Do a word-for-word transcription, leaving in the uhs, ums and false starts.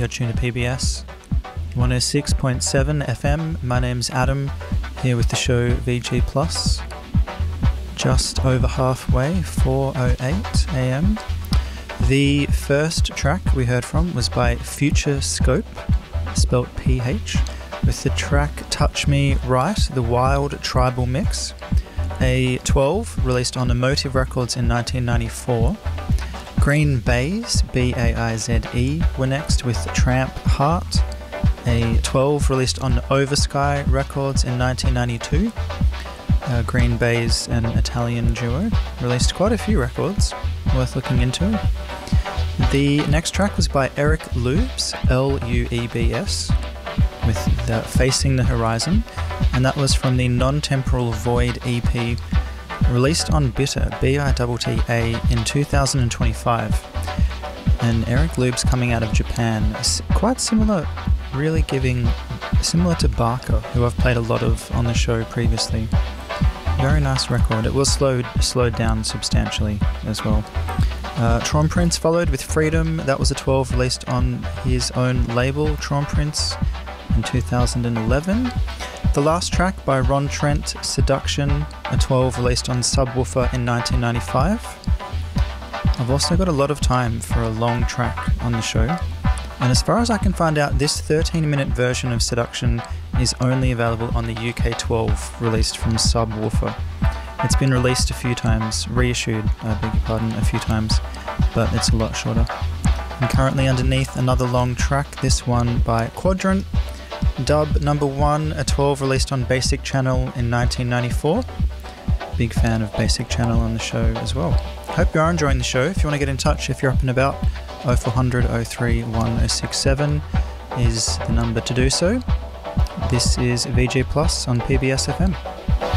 You're tuned to P B S one oh six point seven F M. My name's Adam, here with the show V G Plus. Just over halfway, four oh eight a m. The first track we heard from was by Future Scope, spelt P H, with the track Touch Me Right, the Wild Tribal Mix. A twelve released on Emotive Records in nineteen ninety-four. Green Bays, B A I Z E, were next with Tramp Heart. A twelve released on Oversky Records in nineteen ninety-two. Uh, Green Bays, an Italian duo, released quite a few records, worth looking into. The next track was by Eric Luebs, L U E B S, with the Facing the Horizon, and that was from the Non-Temporal Void E P, released on Bitter, B I T T A, in two thousand twenty-five. And Eric Luebs coming out of Japan, quite similar, really giving, similar to Barker, who I've played a lot of on the show previously. Very nice record. It was slowed, slowed down substantially as well. Uh, Tron Prince followed with Freedom. That was a twelve released on his own label, Tron Prince, in two thousand eleven. The last track by Ron Trent, Seduction, a twelve released on Subwoofer in nineteen ninety-five. I've also got a lot of time for a long track on the show, and as far as I can find out, this thirteen minute version of Seduction is only available on the U K twelve released from Subwoofer. It's been released a few times, reissued, I beg your pardon, a few times, but it's a lot shorter. I'm currently underneath another long track, this one by Quadrant, Dub Number One, a twelve released on Basic Channel in nineteen ninety-four. Big fan of Basic Channel on the show as well. Hope you are enjoying the show. If you want to get in touch, if you're up and about, oh four hundred, oh three, one oh six seven is the number to do so. This is V G Plus on P B S F M.